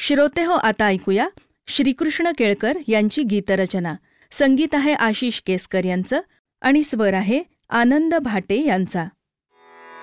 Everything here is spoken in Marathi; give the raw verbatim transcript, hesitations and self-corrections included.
श्रोते हो, आता ऐकूया श्रीकृष्ण केळकर यांची गीतरचना. संगीत आहे आशिष केसकर यांचं आणि स्वर आहे आनंद भाटे यांचा.